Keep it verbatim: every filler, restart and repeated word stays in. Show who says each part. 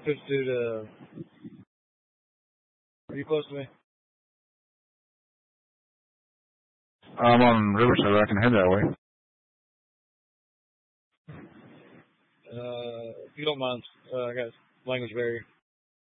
Speaker 1: fifty-two to... Are you close to me?
Speaker 2: I'm on Riverside. I can head that way.
Speaker 1: Uh, if you don't mind, uh, I got language barrier.